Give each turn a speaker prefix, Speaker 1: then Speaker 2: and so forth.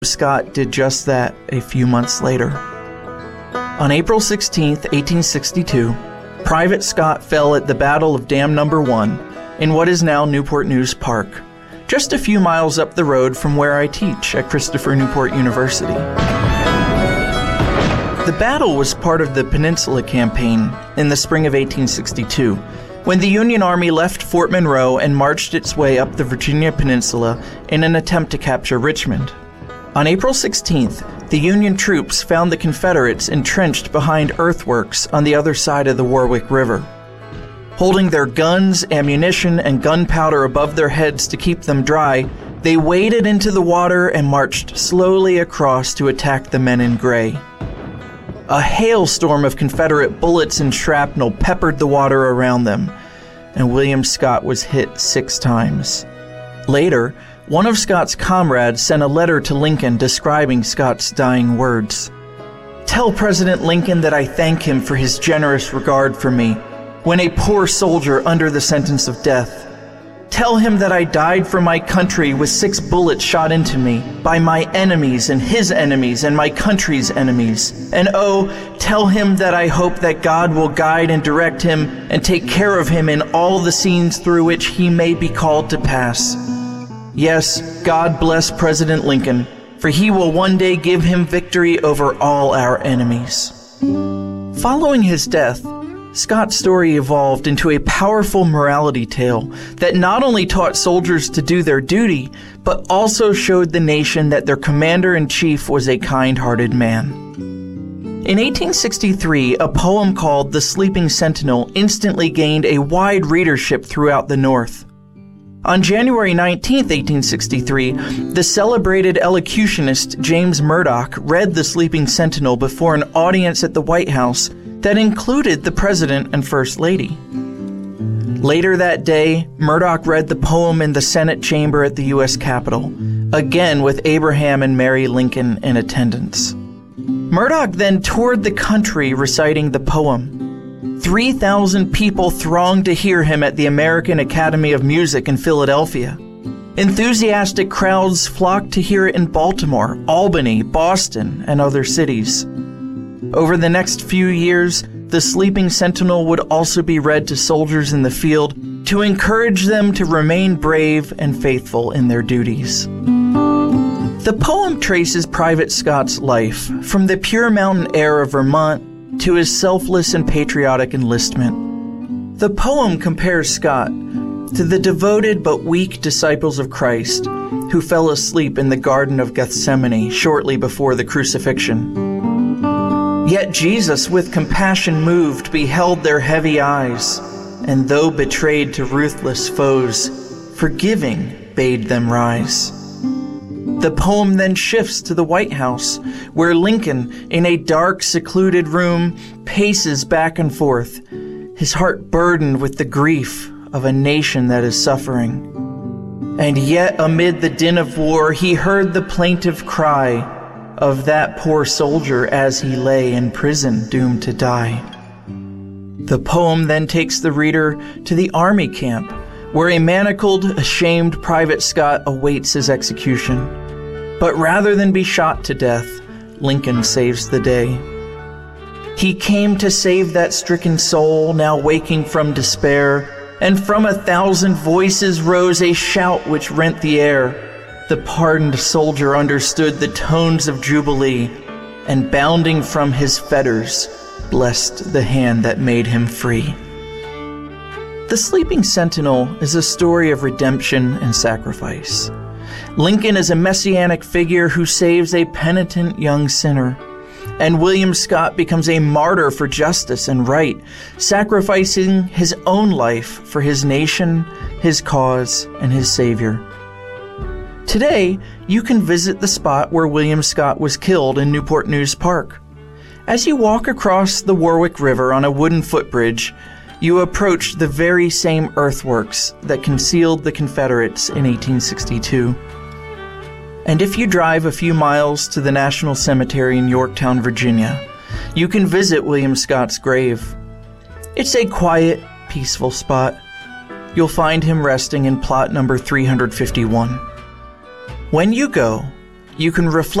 Speaker 1: Scott did just that a few months later. On April 16, 1862, Private Scott fell at the Battle of Dam No. 1 in what is now Newport News Park, just a few miles up the road from where I teach at Christopher Newport University. The battle was part of the Peninsula Campaign in the spring of 1862, when the Union Army left Fort Monroe and marched its way up the Virginia Peninsula in an attempt to capture Richmond. On April 16th, the Union troops found the Confederates entrenched behind earthworks on the other side of the Warwick River. Holding their guns, ammunition, and gunpowder above their heads to keep them dry, they waded into the water and marched slowly across to attack the men in gray. A hailstorm of Confederate bullets and shrapnel peppered the water around them, and William Scott was hit 6 times. Later, one of Scott's comrades sent a letter to Lincoln describing Scott's dying words. "Tell President Lincoln that I thank him for his generous regard for me when a poor soldier under the sentence of death. Tell him that I died for my country with 6 bullets shot into me by my enemies and his enemies and my country's enemies. And oh, tell him that I hope that God will guide and direct him and take care of him in all the scenes through which he may be called to pass. Yes, God bless President Lincoln, for he will one day give him victory over all our enemies." Following his death, Scott's story evolved into a powerful morality tale that not only taught soldiers to do their duty, but also showed the nation that their commander-in-chief was a kind-hearted man. In 1863, a poem called The Sleeping Sentinel instantly gained a wide readership throughout the North. On January 19, 1863, the celebrated elocutionist James Murdoch read The Sleeping Sentinel before an audience at the White House that included the President and First Lady. Later that day, Murdoch read the poem in the Senate chamber at the U.S. Capitol, again with Abraham and Mary Lincoln in attendance. Murdoch then toured the country reciting the poem. 3,000 people thronged to hear him at the American Academy of Music in Philadelphia. Enthusiastic crowds flocked to hear it in Baltimore, Albany, Boston, and other cities. Over the next few years, the Sleeping Sentinel would also be read to soldiers in the field to encourage them to remain brave and faithful in their duties. The poem traces Private Scott's life from the pure mountain air of Vermont to his selfless and patriotic enlistment. The poem compares Scott to the devoted but weak disciples of Christ who fell asleep in the Garden of Gethsemane shortly before the crucifixion. Yet Jesus, with compassion moved, beheld their heavy eyes, and though betrayed to ruthless foes, forgiving bade them rise. The poem then shifts to the White House, where Lincoln, in a dark, secluded room, paces back and forth, his heart burdened with the grief of a nation that is suffering. And yet, amid the din of war, he heard the plaintive cry of that poor soldier as he lay in prison doomed to die. The poem then takes the reader to the army camp, where a manacled, ashamed Private Scott awaits his execution. But rather than be shot to death, Lincoln saves the day. He came to save that stricken soul, now waking from despair, and from 1,000 voices rose a shout which rent the air. The pardoned soldier understood the tones of jubilee, and bounding from his fetters, blessed the hand that made him free. The Sleeping Sentinel is a story of redemption and sacrifice. Lincoln is a messianic figure who saves a penitent young sinner, and William Scott becomes a martyr for justice and right, sacrificing his own life for his nation, his cause, and his Savior. Today, you can visit the spot where William Scott was killed in Newport News Park. As you walk across the Warwick River on a wooden footbridge, you approach the very same earthworks that concealed the Confederates in 1862. And if you drive a few miles to the National Cemetery in Yorktown, Virginia, you can visit William Scott's grave. It's a quiet, peaceful spot. You'll find him resting in plot number 351. When you go, you can reflect